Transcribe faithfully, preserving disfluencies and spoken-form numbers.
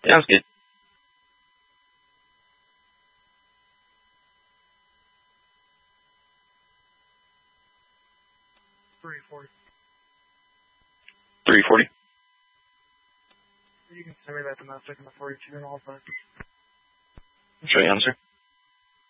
Sounds good. three forty. three forty. You can send me that domestic in the forty-two and all that. Show you answer.